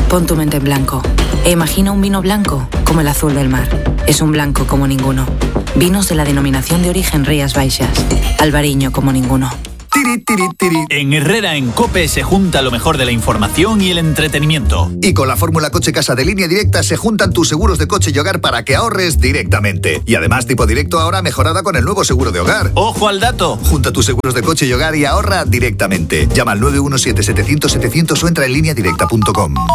Pon tu mente en blanco e imagina un vino blanco como el azul del mar. Es un blanco como ninguno. Vinos de la denominación de origen Rías Baixas. Albariño como ninguno. En Herrera en COPE se junta lo mejor de la información y el entretenimiento. Y con la fórmula Coche Casa de Línea Directa se juntan tus seguros de coche y hogar para que ahorres directamente. Y además tipo directo ahora mejorada con el nuevo seguro de hogar. ¡Ojo al dato! Junta tus seguros de coche y hogar y ahorra directamente. Llama al 917-700-700 o entra en lineadirecta.com.